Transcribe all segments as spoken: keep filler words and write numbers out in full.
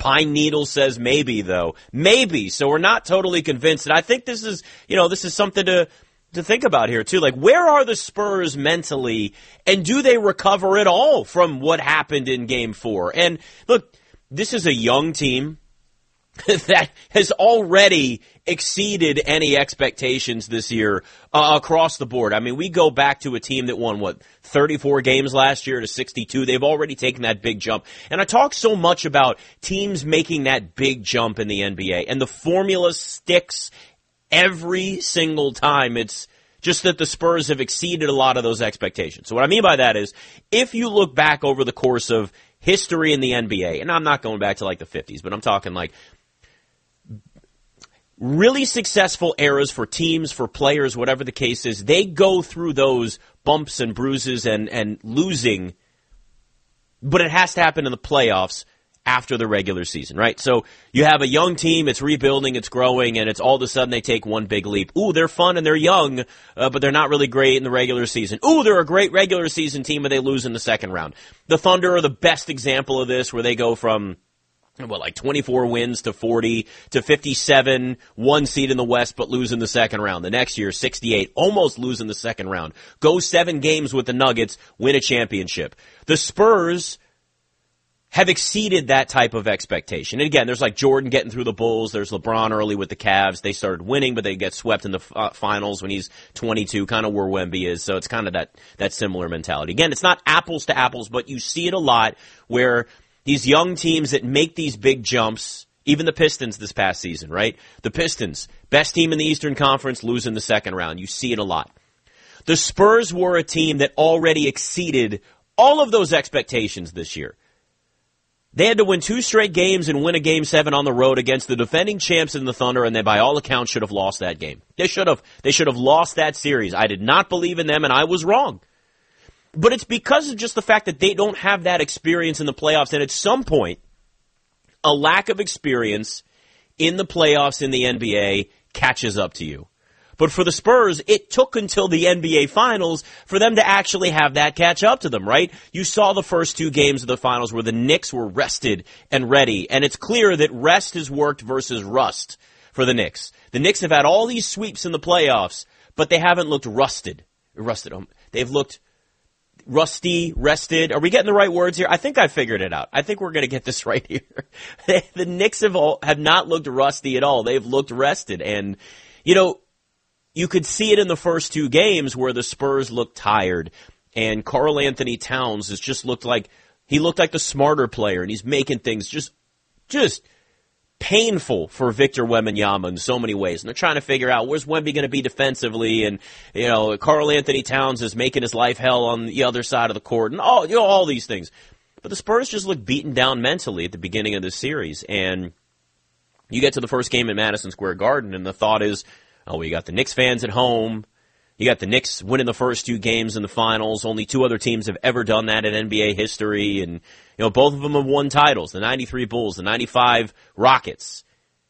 Pine Needle says maybe, though. Maybe. So we're not totally convinced. And I think this is, you know, this is something to to think about here, too. Like, where are the Spurs mentally, and do they recover at all from what happened in Game four? And, look, this is a young team that has already exceeded any expectations this year uh, across the board. I mean, we go back to a team that won, what, thirty-four games last year to sixty-two. They've already taken that big jump. And I talk so much about teams making that big jump in the N B A, and the formula sticks every single time. It's just that the Spurs have exceeded a lot of those expectations. So what I mean by that is, if you look back over the course of history in the N B A, and I'm not going back to like the fifties, but I'm talking like really successful eras for teams, for players, whatever the case is, they go through those bumps and bruises and, and losing, but it has to happen in the playoffs after the regular season, right? So you have a young team, it's rebuilding, it's growing, and it's all of a sudden they take one big leap. Ooh, they're fun and they're young, uh, but they're not really great in the regular season. Ooh, they're a great regular season team, but they lose in the second round. The Thunder are the best example of this, where they go from what, like twenty-four wins to forty to fifty-seven, one seed in the West, but lose in the second round. The next year, sixty-eight, almost lose in the second round. Go seven games with the Nuggets, win a championship. The Spurs have exceeded that type of expectation. And again, there's like Jordan getting through the Bulls. There's LeBron early with the Cavs. They started winning, but they get swept in the uh, finals when he's twenty-two, kind of where Wemby is. So it's kind of that, that similar mentality. Again, it's not apples to apples, but you see it a lot where these young teams that make these big jumps, even the Pistons this past season, right? The Pistons, best team in the Eastern Conference, lose in the second round. You see it a lot. The Spurs were a team that already exceeded all of those expectations this year. They had to win two straight games and win a game seven on the road against the defending champs in the Thunder, and they by all accounts should have lost that game. They should have. They should have lost that series. I did not believe in them, and I was wrong. But it's because of just the fact that they don't have that experience in the playoffs, and at some point, a lack of experience in the playoffs in the N B A catches up to you. But for the Spurs, it took until the N B A Finals for them to actually have that catch up to them, right? You saw the first two games of the Finals where the Knicks were rested and ready, and it's clear that rest has worked versus rust for the Knicks. The Knicks have had all these sweeps in the playoffs, but they haven't looked rusted. Rusted. They've looked rusty, rested. Are we getting the right words here? I think I figured it out. I think we're going to get this right here. The Knicks have all, have not looked rusty at all. They've looked rested. And, you know, you could see it in the first two games where the Spurs looked tired. And Karl Anthony Towns has just looked like, he looked like the smarter player. And he's making things just, just painful for Victor Wembanyama in so many ways. And they're trying to figure out where's Wemby going to be defensively, and you know, Karl Anthony Towns is making his life hell on the other side of the court, and all you know all these things. But the Spurs just look beaten down mentally at the beginning of this series, and you get to the first game at Madison Square Garden, and the thought is, oh, we got the Knicks fans at home. You got the Knicks winning the first two games in the finals. Only two other teams have ever done that in N B A history. And, you know, both of them have won titles, the ninety-three Bulls, the ninety-five Rockets.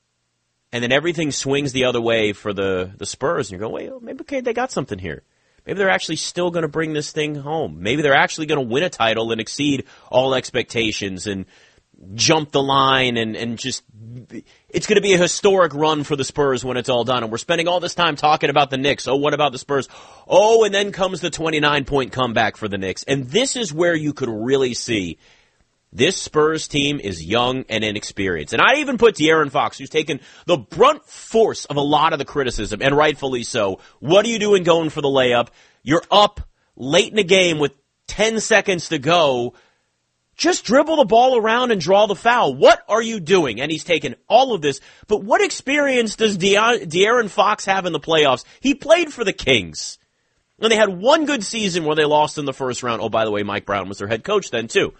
And then everything swings the other way for the, the Spurs. And you go, wait, maybe okay, they got something here. Maybe they're actually still going to bring this thing home. Maybe they're actually going to win a title and exceed all expectations and jump the line, and, and just it's going to be a historic run for the Spurs when it's all done. And we're spending all this time talking about the Knicks. Oh, what about the Spurs? Oh, and then comes the twenty-nine point comeback for the Knicks. And this is where you could really see this Spurs team is young and inexperienced. And I even put De'Aaron Fox, who's taken the brunt force of a lot of the criticism, and rightfully so. What are you doing going for the layup? You're up late in the game with ten seconds to go. Just dribble the ball around and draw the foul. What are you doing? And he's taken all of this. But what experience does De- De'Aaron Fox have in the playoffs? He played for the Kings. And they had one good season where they lost in the first round. Oh, by the way, Mike Brown was their head coach then, too.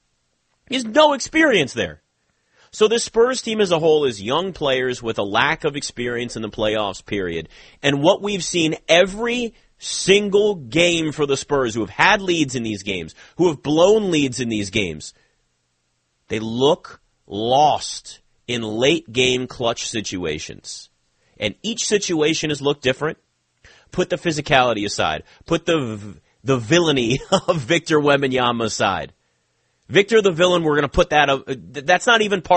He has no experience there. So this Spurs team as a whole is young players with a lack of experience in the playoffs, period. And what we've seen every single game for the Spurs, who have had leads in these games, who have blown leads in these games, they look lost in late game clutch situations. And each situation has looked different. Put the physicality aside. Put the the villainy of Victor Wembanyama aside. Victor the villain, we're going to put that, uh, that's not even part